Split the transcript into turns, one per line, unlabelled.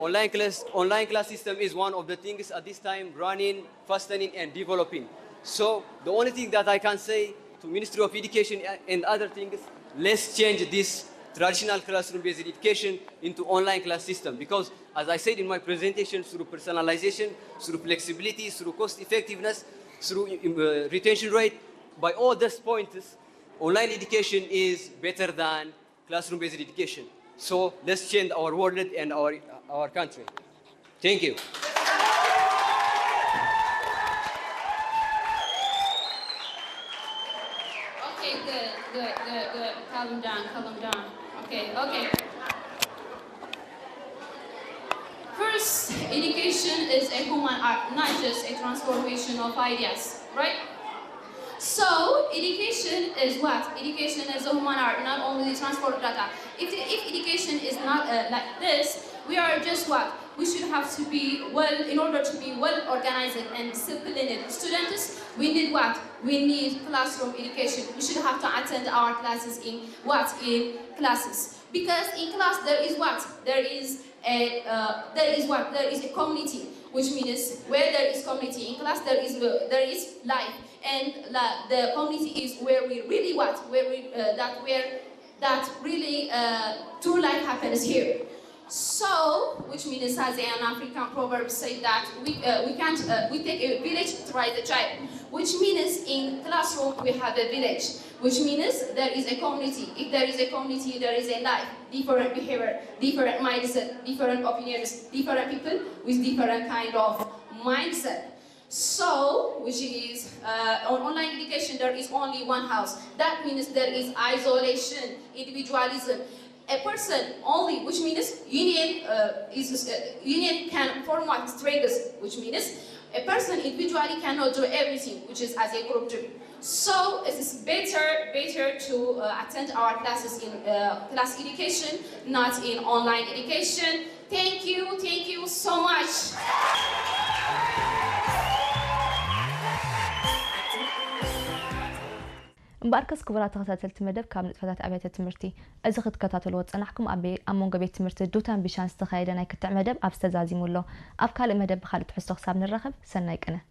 Online class system is one of the things at this time running, fastening, and developing. So the only thing that I can say to Ministry of Education and other things, let's change this traditional classroom-based education into online class system. Because as I said in my presentation, through personalization, through flexibility, through cost effectiveness, through retention rate, by all these points, online education is better than classroom-based education. So let's change our world and our country. Thank you.
Okay, good. Calm down. Okay. First, education is a human art, not just a transformation of ideas, right? So, education is what? Education is a human art, not only transport data. If education is not like this, we are just what? We should have to be in order to be well organized and disciplined students, we need what? We need classroom education. We should have to attend our classes in what? In classes. Because in class there is what? There is a community, which means where there is community in class there is life, and the community is where we really what? That really true life happens here. So, which means as an African proverb say that we take a village to raise a child, which means in classroom we have a village, which means there is a community. If there is a community, there is a life, different behavior, different mindset, different opinions, different people with different kind of mindset. So, which is on online education, there is only one house. That means there is isolation, individualism. A person only, which means union can form what? Strengths, which means a person individually cannot do everything, which is as a group do. So it is better to attend our classes in class education, not in online education. Thank you so much.
مباركس كبرات تخطيط مدب كامل فتات أبيات التمرتي إذا خد كتاتل وتصنعكم أمون قبيت تمرت دوتان بشان استخايدنا يكتع مدب أبستزازي مولو أبكال مدب خالد حسو خساب نرخب سنايك أنا